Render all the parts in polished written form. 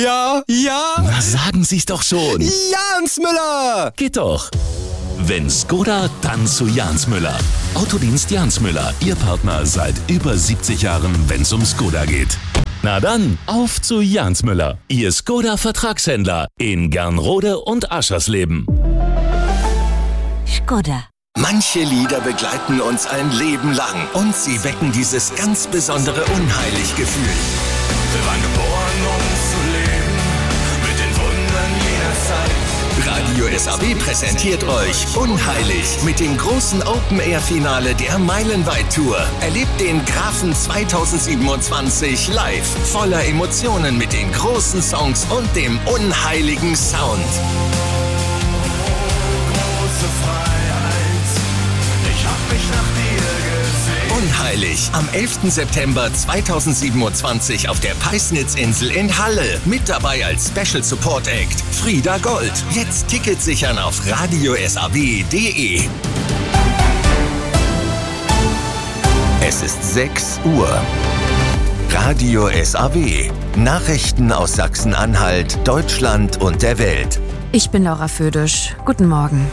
Ja. Na, sagen Sie's doch schon. Jans Müller! Geht doch. Wenn Skoda, dann zu Jans Müller. Autodienst Jans Müller, Ihr Partner seit über 70 Jahren, wenn's um Skoda geht. Na dann, auf zu Jans Müller, Ihr Skoda-Vertragshändler in Gernrode und Aschersleben. Skoda. Manche Lieder begleiten uns ein Leben lang und sie wecken dieses ganz besondere Unheilig-Gefühl. Wir waren geboren, um zu leben, mit den Wundern jeder Zeit. Radio SAW präsentiert euch Unheilig mit dem großen Open-Air-Finale der Meilenweit-Tour. Erlebt den Grafen 2027 live, voller Emotionen mit den großen Songs und dem unheiligen Sound. Unheilig am 11. September 2027 auf der Peisnitzinsel in Halle. Mit dabei als Special Support Act Frieda Gold. Jetzt Tickets sichern auf radiosaw.de. Es ist 6 Uhr. Radio SAW. Nachrichten aus Sachsen-Anhalt, Deutschland und der Welt. Ich bin Laura Födisch. Guten Morgen.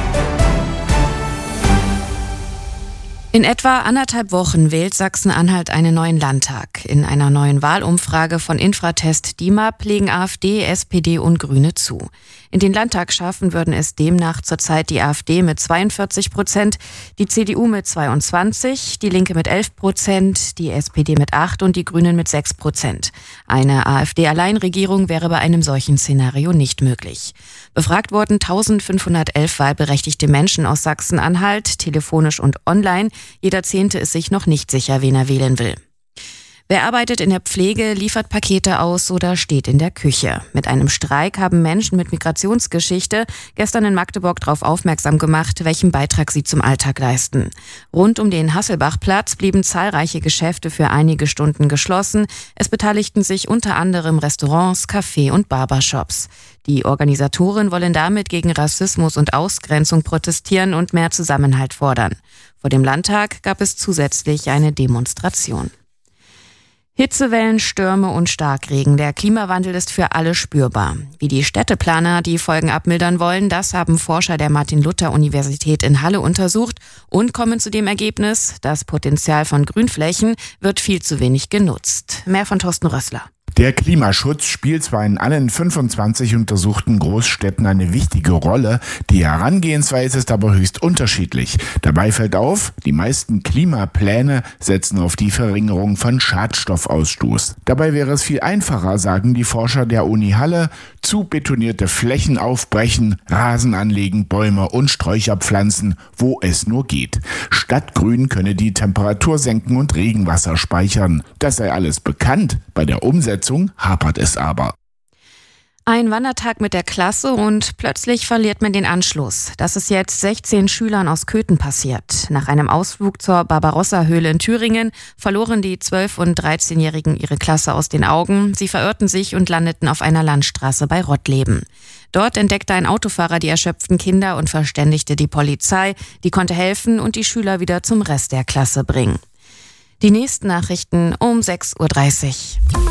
In etwa 1,5 Wochen wählt Sachsen-Anhalt einen neuen Landtag. In einer neuen Wahlumfrage von Infratest DIMAP legen AfD, SPD und Grüne zu. In den Landtag schaffen würden es demnach zurzeit die AfD mit 42%, die CDU mit 22%, die Linke mit 11%, die SPD mit 8% und die Grünen mit 6%. Eine AfD-Alleinregierung wäre bei einem solchen Szenario nicht möglich. Befragt wurden 1511 wahlberechtigte Menschen aus Sachsen-Anhalt, telefonisch und online. Jeder Zehnte ist sich noch nicht sicher, wen er wählen will. Wer arbeitet in der Pflege, liefert Pakete aus oder steht in der Küche? Mit einem Streik haben Menschen mit Migrationsgeschichte gestern in Magdeburg darauf aufmerksam gemacht, welchen Beitrag sie zum Alltag leisten. Rund um den Hasselbachplatz blieben zahlreiche Geschäfte für einige Stunden geschlossen. Es beteiligten sich unter anderem Restaurants, Café- und Barbershops. Die Organisatoren wollen damit gegen Rassismus und Ausgrenzung protestieren und mehr Zusammenhalt fordern. Vor dem Landtag gab es zusätzlich eine Demonstration. Hitzewellen, Stürme und Starkregen. Der Klimawandel ist für alle spürbar. Wie die Städteplaner die Folgen abmildern wollen, das haben Forscher der Martin-Luther-Universität in Halle untersucht und kommen zu dem Ergebnis, das Potenzial von Grünflächen wird viel zu wenig genutzt. Mehr von Thorsten Rössler. Der Klimaschutz spielt zwar in allen 25 untersuchten Großstädten eine wichtige Rolle, die Herangehensweise ist aber höchst unterschiedlich. Dabei fällt auf, die meisten Klimapläne setzen auf die Verringerung von Schadstoffausstoß. Dabei wäre es viel einfacher, sagen die Forscher der Uni Halle, zu betonierte Flächen aufbrechen, Rasen anlegen, Bäume und Sträucher pflanzen, wo es nur geht. Stadtgrün könne die Temperatur senken und Regenwasser speichern. Das sei alles bekannt, bei der Umsetzung hapert es aber. Ein Wandertag mit der Klasse und plötzlich verliert man den Anschluss. Das ist jetzt 16 Schülern aus Köthen passiert. Nach einem Ausflug zur Barbarossa-Höhle in Thüringen verloren die 12- und 13-Jährigen ihre Klasse aus den Augen. Sie verirrten sich und landeten auf einer Landstraße bei Rottleben. Dort entdeckte ein Autofahrer die erschöpften Kinder und verständigte die Polizei. Die konnte helfen und die Schüler wieder zum Rest der Klasse bringen. Die nächsten Nachrichten um 6.30 Uhr.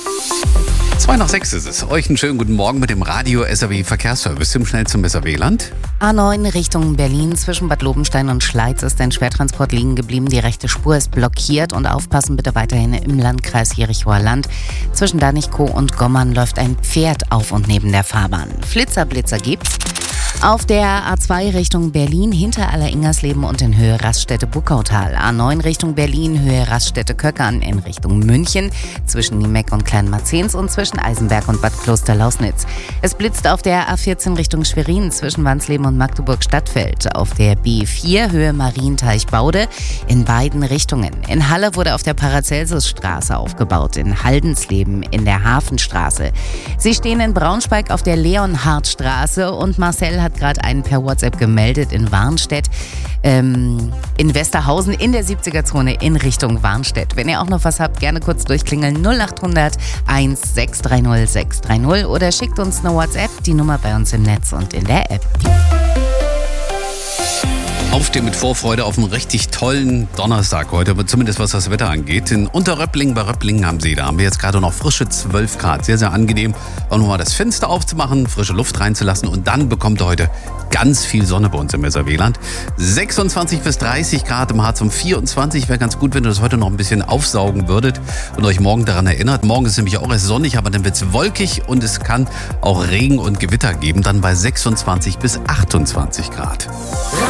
5:02 ist es. Euch einen schönen guten Morgen mit dem Radio SAW Verkehrsservice im schnell zum SAW-Land. A9 Richtung Berlin zwischen Bad Lobenstein und Schleiz ist ein Schwertransport liegen geblieben. Die rechte Spur ist blockiert und aufpassen bitte weiterhin im Landkreis Jerichoer Land. Zwischen Danichkow und Gommern läuft ein Pferd auf und neben der Fahrbahn. Blitzer gibt's. Auf der A2 Richtung Berlin hinter Aller-Ingersleben und in Höhe Raststätte Buckautal. A9 Richtung Berlin, Höhe Raststätte Köckern in Richtung München. Zwischen Niemeck und Kleinmarzens und zwischen Eisenberg und Bad Kloster-Lausnitz. Es blitzt auf der A14 Richtung Schwerin zwischen Wansleben und Magdeburg-Stadtfeld. Auf der B4 Höhe Marienteich-Baude in beiden Richtungen. In Halle wurde auf der Paracelsusstraße aufgebaut. In Haldensleben in der Hafenstraße. Sie stehen in Braunschweig auf der Leonhardtstraße und Marcel hat gerade einen per WhatsApp gemeldet in Warnstedt, in Westerhausen in der 70er-Zone in Richtung Warnstedt. Wenn ihr auch noch was habt, gerne kurz durchklingeln 0800 1630 630 oder schickt uns eine WhatsApp, die Nummer bei uns im Netz und in der App. Aufstehen mit Vorfreude auf einen richtig tollen Donnerstag heute, aber zumindest was das Wetter angeht. In Unterröpplingen bei Röpplingen am See, da haben wir jetzt gerade noch frische 12 Grad. Sehr, sehr angenehm, auch nochmal das Fenster aufzumachen, frische Luft reinzulassen und dann bekommt ihr heute ganz viel Sonne bei uns im Weserwieland. 26 bis 30 Grad im Harz, um 24. Wäre ganz gut, wenn ihr das heute noch ein bisschen aufsaugen würdet und euch morgen daran erinnert. Morgen ist nämlich auch erst sonnig, aber dann wird es wolkig und es kann auch Regen und Gewitter geben, dann bei 26 bis 28 Grad.